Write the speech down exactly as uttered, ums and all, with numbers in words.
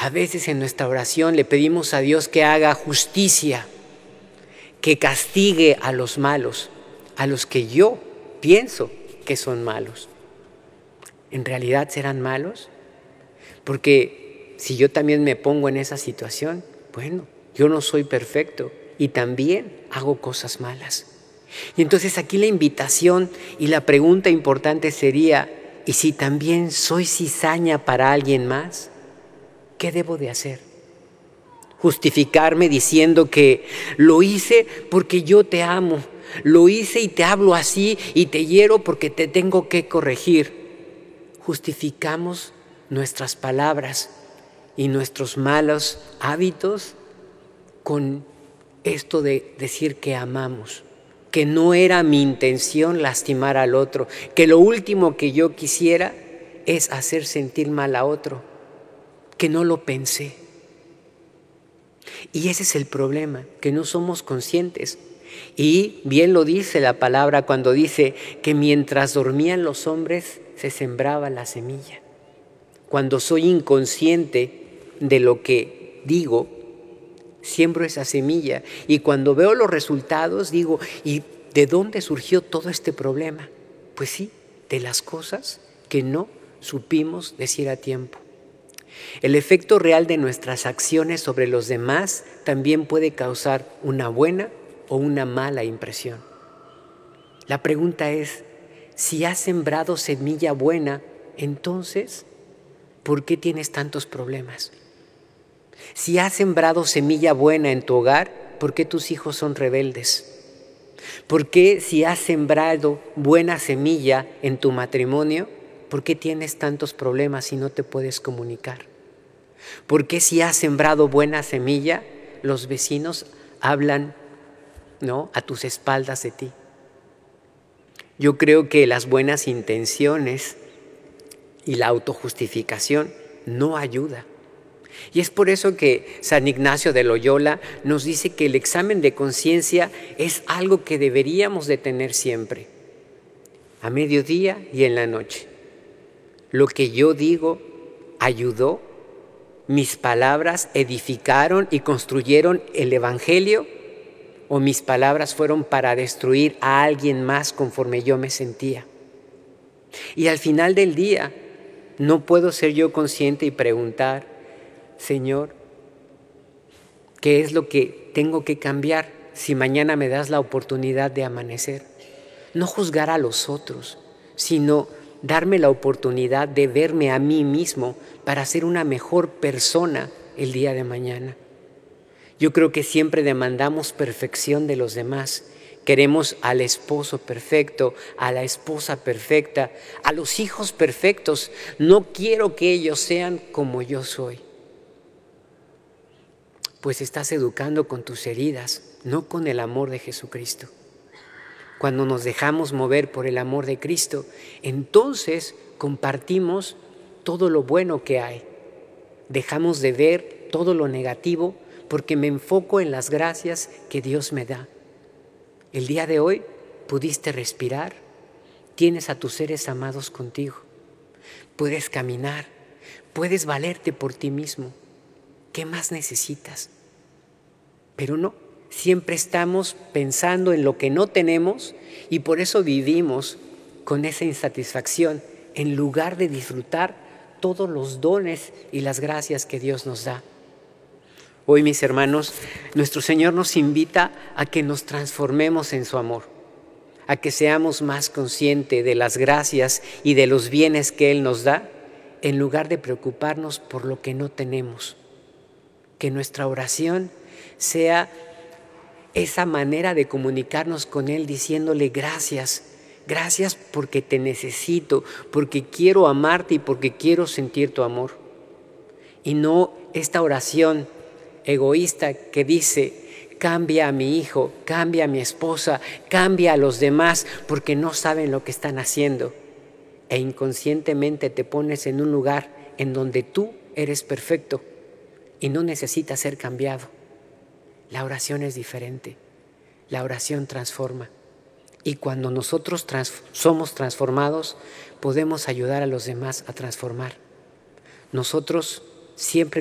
A veces en nuestra oración le pedimos a Dios que haga justicia, que castigue a los malos, a los que yo pienso que son malos. ¿En realidad serán malos? Porque si yo también me pongo en esa situación, bueno, yo no soy perfecto y también hago cosas malas. Y entonces aquí la invitación y la pregunta importante sería, ¿y si también soy cizaña para alguien más? ¿Qué debo de hacer? ¿Justificarme diciendo que lo hice porque yo te amo? Lo hice y te hablo así y te hiero porque te tengo que corregir. Justificamos nuestras palabras y nuestros malos hábitos con esto de decir que amamos, que no era mi intención lastimar al otro, que lo último que yo quisiera es hacer sentir mal a otro, que no lo pensé. Y ese es el problema, que no somos conscientes. Y bien lo dice la palabra cuando dice que mientras dormían los hombres se sembraba la semilla. Cuando soy inconsciente de lo que digo, siembro esa semilla. Y cuando veo los resultados digo, ¿y de dónde surgió todo este problema? Pues sí, de las cosas que no supimos decir a tiempo. El efecto real de nuestras acciones sobre los demás también puede causar una buena o una mala impresión. La pregunta es, si has sembrado semilla buena, entonces, ¿por qué tienes tantos problemas? Si has sembrado semilla buena en tu hogar, ¿por qué tus hijos son rebeldes? ¿Por qué si has sembrado buena semilla en tu matrimonio, por qué tienes tantos problemas y no te puedes comunicar? ¿Por qué si has sembrado buena semilla, los vecinos hablan, ¿no?, a tus espaldas de ti? Yo creo que las buenas intenciones y la autojustificación no ayuda. Y es por eso que San Ignacio de Loyola nos dice que el examen de conciencia es algo que deberíamos de tener siempre, a mediodía y en la noche. Lo que yo digo ayudó, mis palabras edificaron y construyeron el Evangelio, o mis palabras fueron para destruir a alguien más conforme yo me sentía. Y al final del día, no puedo ser yo consciente y preguntar, Señor, ¿qué es lo que tengo que cambiar si mañana me das la oportunidad de amanecer? No juzgar a los otros, sino darme la oportunidad de verme a mí mismo para ser una mejor persona el día de mañana. Yo creo que siempre demandamos perfección de los demás. Queremos al esposo perfecto, a la esposa perfecta, a los hijos perfectos. No quiero que ellos sean como yo soy. Pues estás educando con tus heridas, no con el amor de Jesucristo. Cuando nos dejamos mover por el amor de Cristo, entonces compartimos todo lo bueno que hay. Dejamos de ver todo lo negativo porque me enfoco en las gracias que Dios me da. El día de hoy pudiste respirar, tienes a tus seres amados contigo, puedes caminar, puedes valerte por ti mismo. ¿Qué más necesitas? Pero no, siempre estamos pensando en lo que no tenemos y por eso vivimos con esa insatisfacción en lugar de disfrutar todos los dones y las gracias que Dios nos da. Hoy, mis hermanos, nuestro Señor nos invita a que nos transformemos en su amor, a que seamos más conscientes de las gracias y de los bienes que Él nos da, en lugar de preocuparnos por lo que no tenemos. Que nuestra oración sea esa manera de comunicarnos con Él diciéndole gracias, gracias porque te necesito, porque quiero amarte y porque quiero sentir tu amor. Y no esta oración egoísta que dice, cambia a mi hijo, cambia a mi esposa, cambia a los demás porque no saben lo que están haciendo. E inconscientemente te pones en un lugar en donde tú eres perfecto y no necesitas ser cambiado. La oración es diferente. La oración transforma. Y cuando nosotros trans- somos transformados, podemos ayudar a los demás a transformar. Nosotros siempre